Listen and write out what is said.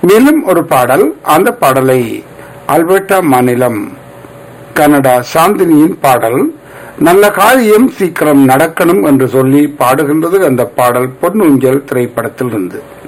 மேலும் ஒரு பாடல், அந்த பாடலை அல்பர்டா மாநிலம் கனடா சாந்தினியின் பாடல், நல்ல காரியம் சீக்கிரம் நடக்கணும் என்று சொல்லி பாடுகின்றது. அந்த பாடல் பொன்னூஞ்சல் திரைப்படத்தில் இருந்து.